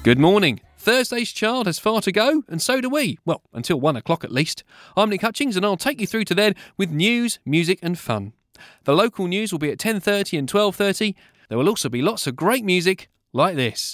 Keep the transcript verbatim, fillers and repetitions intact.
Good morning. Thursday's child has far to go, and so do we. Well, until one o'clock at least. I'm Nick Hutchings, and I'll take you through to then with news, music and fun. The local news will be at ten thirty and twelve thirty. There will also be lots of great music like this.